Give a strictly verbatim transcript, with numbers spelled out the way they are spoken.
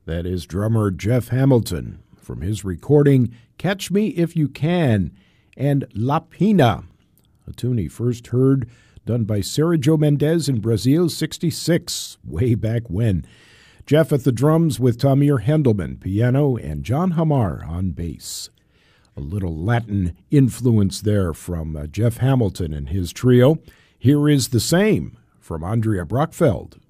That is drummer Jeff Hamilton from his recording Catch Me If You Can and La Pina, a tune he first heard done by Sergio Mendes in Brazil sixty-six, way back when. Jeff at the drums with Tamir Hendelman, piano, and John Hamar on bass. A little Latin influence there from uh, Jeff Hamilton and his trio. Here is The Same from Andrea Brockfeld.